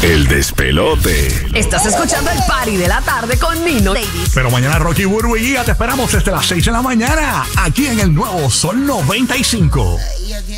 El despelote. Estás escuchando el party de la tarde con Nino. Ladies. Pero mañana Rocky, Burbu y Giga te esperamos desde las 6 de la mañana aquí en el nuevo Sol 95.